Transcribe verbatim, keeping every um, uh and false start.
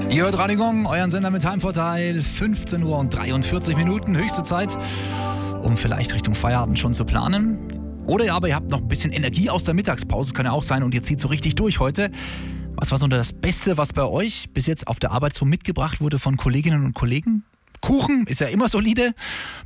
Ihr hört Radio Gong, euren Sender mit Heimvorteil. fünfzehn Uhr und dreiundvierzig Minuten, höchste Zeit, um vielleicht Richtung Feierabend schon zu planen. Oder ja, aber ihr habt noch ein bisschen Energie aus der Mittagspause, das kann ja auch sein, und ihr zieht so richtig durch heute. Was war so das Beste, was bei euch bis jetzt auf der Arbeit so mitgebracht wurde von Kolleginnen und Kollegen? Kuchen ist ja immer solide.